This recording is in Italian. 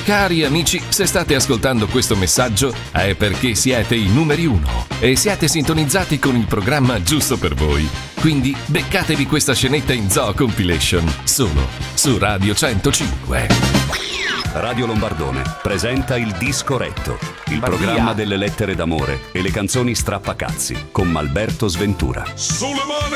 Cari amici, se state ascoltando questo messaggio è perché siete i numeri 1 e siete sintonizzati con il programma giusto per voi. Quindi beccatevi questa scenetta in Zoo Compilation solo su Radio 105. Radio Lombardone presenta il Disco Retto, il programma delle lettere d'amore e le canzoni strappacazzi con Malberto Sventura. Sulle mani!